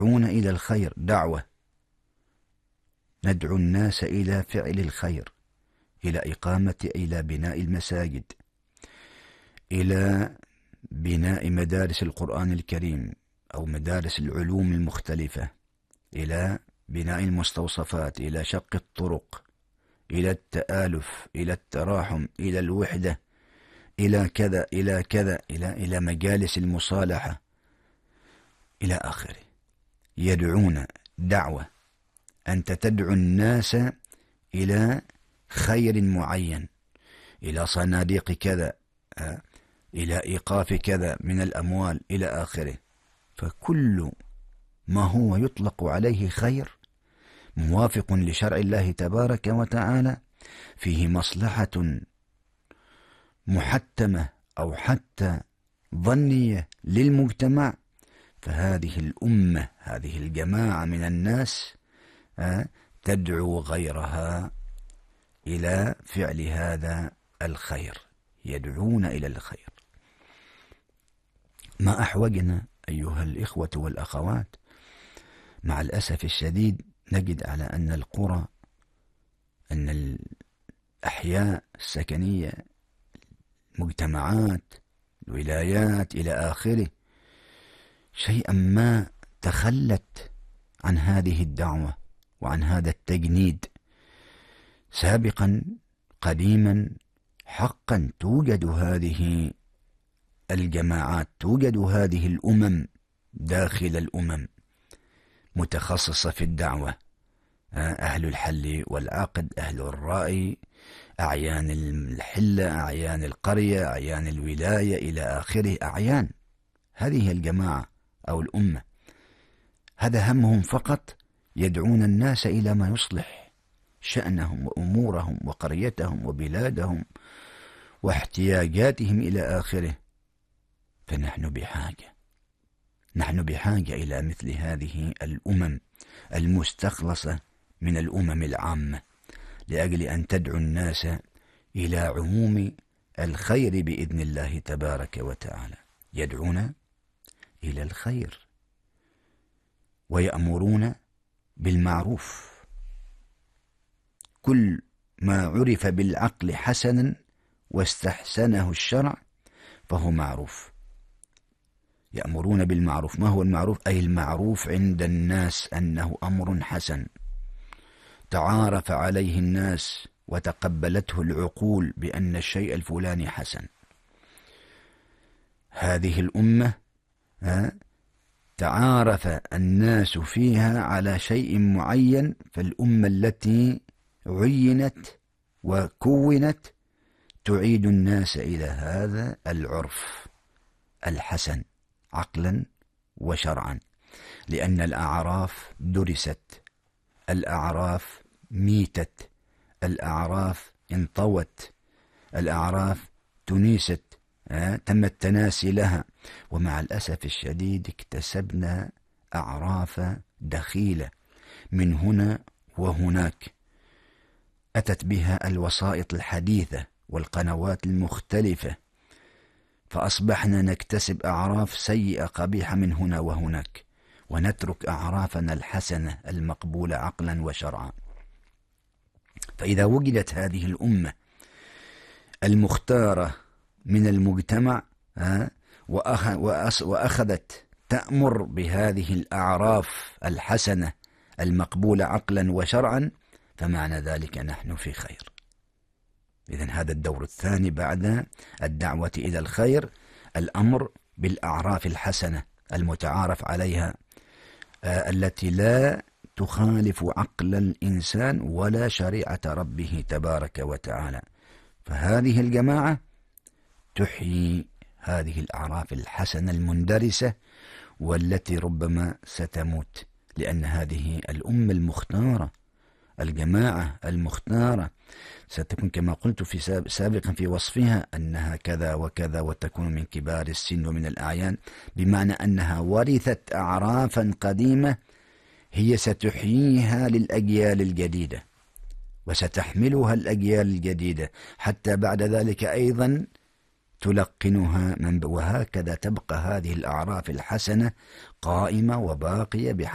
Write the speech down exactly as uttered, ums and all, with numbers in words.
يدعون إلى الخير، دعوة، ندعو الناس إلى فعل الخير، إلى إقامة، إلى بناء المساجد، إلى بناء مدارس القرآن الكريم أو مدارس العلوم المختلفة، إلى بناء المستوصفات، إلى شق الطرق، إلى التآلف، إلى التراحم، إلى الوحدة، إلى كذا إلى كذا إلى إلى مجالس المصالحة إلى آخره. يدعون دعوة، أنت تدعو الناس إلى خير معين، إلى صناديق كذا، إلى إيقاف كذا من الأموال إلى آخره. فكل ما هو يطلق عليه خير موافق لشرع الله تبارك وتعالى، فيه مصلحة محتمة أو حتى ظنية للمجتمع، فهذه الأمة، هذه الجماعة من الناس تدعو غيرها إلى فعل هذا الخير، يدعون إلى الخير. ما أحوجنا أيها الإخوة والأخوات، مع الأسف الشديد نجد على أن القرى، أن الأحياء السكنية، مجتمعات، الولايات إلى آخره، شيئا ما تخلت عن هذه الدعوة وعن هذا التجنيد. سابقا قديما حقا توجد هذه الجماعات، توجد هذه الأمم داخل الأمم متخصصة في الدعوة، أهل الحل والعقد، أهل الرأي، أعيان الحلة، أعيان القرية، أعيان الولاية إلى آخره، أعيان هذه الجماعة أو الأمة، هذا همهم فقط، يدعون الناس إلى ما يصلح شأنهم وأمورهم وقريتهم وبلادهم واحتياجاتهم إلى آخره. فنحن بحاجة نحن بحاجة إلى مثل هذه الأمم المستخلصة من الأمم العامة، لأجل أن تدعو الناس إلى عموم الخير بإذن الله تبارك وتعالى. يدعون إلى الخير ويأمرون بالمعروف، كل ما عرف بالعقل حسنا واستحسنه الشرع فهو معروف. يأمرون بالمعروف، ما هو المعروف؟ أي المعروف عند الناس أنه أمر حسن، تعارف عليه الناس وتقبلته العقول بأن الشيء الفلاني حسن. هذه الأمة تعارف الناس فيها على شيء معين، فالأمة التي عينت وكونت تعيد الناس إلى هذا العرف الحسن عقلا وشرعا، لأن الأعراف درست، الأعراف ميتت، الأعراف انطوت، الأعراف تنيست، آه، تم التناسي لها. ومع الأسف الشديد اكتسبنا أعراف دخيلة من هنا وهناك، أتت بها الوسائط الحديثة والقنوات المختلفة، فأصبحنا نكتسب أعراف سيئة قبيحة من هنا وهناك، ونترك أعرافنا الحسنة المقبولة عقلا وشرعا. فإذا وجدت هذه الأمة المختارة من المجتمع وأخذت تأمر بهذه الأعراف الحسنة المقبولة عقلا وشرعا، فمعنى ذلك نحن في خير. إذن هذا الدور الثاني بعد الدعوة إلى الخير، الأمر بالأعراف الحسنة المتعارف عليها، آه التي لا تخالف عقل الإنسان ولا شريعة ربه تبارك وتعالى. فهذه الجماعة تحيي هذه الأعراف الحسنة المندرسة والتي ربما ستموت، لأن هذه الأمة المختارة، الجماعة المختارة ستكون كما قلت في سابقا في وصفها أنها كذا وكذا، وتكون من كبار السن ومن الأعيان، بمعنى أنها ورثت أعرافا قديمة هي ستحييها للأجيال الجديدة وستحملها الأجيال الجديدة حتى بعد ذلك أيضا تلقنها من، وهكذا تبقى هذه الأعراف الحسنة قائمة وباقية بحسنة.